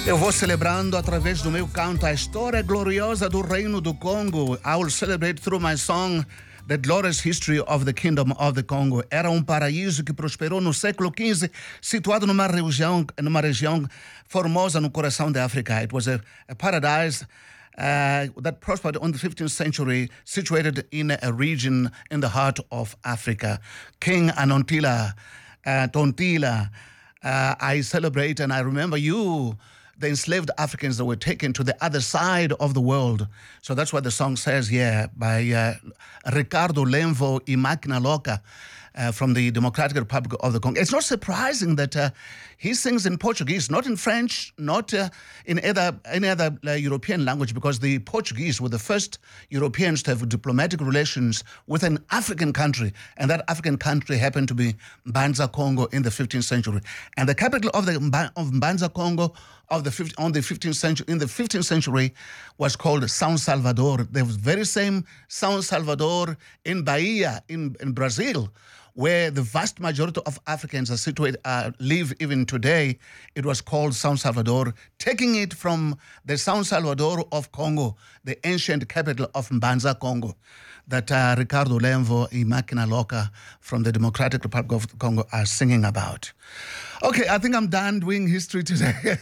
Eu vou celebrando através do meu canto a história gloriosa do Reino do Congo. I will celebrate through my song the glorious history of the Kingdom of the Congo. Era paraíso que prosperou no século XV, situado numa região formosa no coração da África. It was a paradise that prospered in the 15th century, situated in a region in the heart of Africa. King Anontila, Tontila, I celebrate and I remember you, the enslaved Africans that were taken to the other side of the world. So that's what the song says here by Ricardo Lemvo y Máquina Louca from the Democratic Republic of the Congo. It's not surprising that he sings in Portuguese, not in French, not in any other European language, because the Portuguese were the first Europeans to have diplomatic relations with an African country, and that African country happened to be Mbanza Congo in the 15th century. And the capital of Mbanza Congo in the 15th century was called São Salvador. The very same São Salvador in Bahia, in Brazil, where the vast majority of Africans are situated, live even today. It was called São Salvador, taking it from the São Salvador of Congo, the ancient capital of Mbanza Congo, that Ricardo Lemvo y Máquina Louca from the Democratic Republic of the Congo are singing about. Okay, I think I'm done doing history today.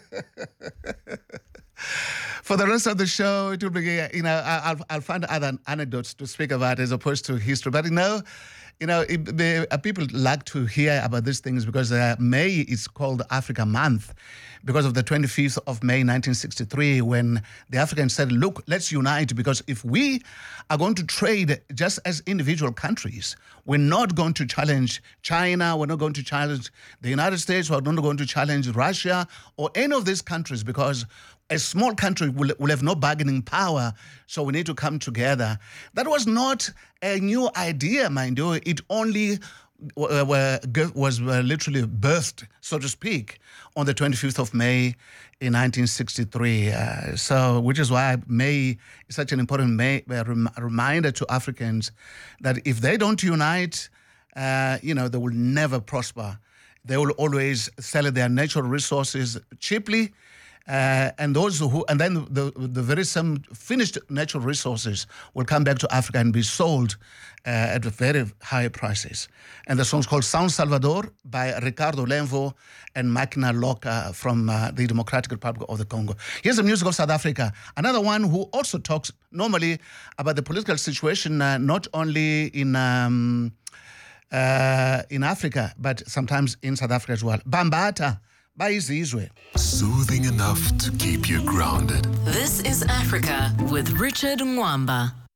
For the rest of the show, it will be, I'll find other anecdotes to speak about as opposed to history. But people like to hear about these things because May is called Africa Month because of the 25th of May 1963 when the Africans said, look, let's unite, because if we are going to trade just as individual countries, we're not going to challenge China, we're not going to challenge the United States, we're not going to challenge Russia or any of these countries, because a small country will have no bargaining power, so we need to come together. That was not a new idea, mind you. It only was literally birthed, so to speak, on the 25th of May in 1963. Which is why May is such an important reminder to Africans that if they don't unite, they will never prosper. They will always sell their natural resources cheaply. And then the very same finished natural resources will come back to Africa and be sold at very high prices. And the song's called São Salvador by Ricardo Lemvo and Máquina Louca from the Democratic Republic of the Congo. Here's the music of South Africa. Another one who also talks normally about the political situation, not only in Africa, but sometimes in South Africa as well. Bambata. Soothing enough to keep you grounded. This is Africa with Richard Mwamba.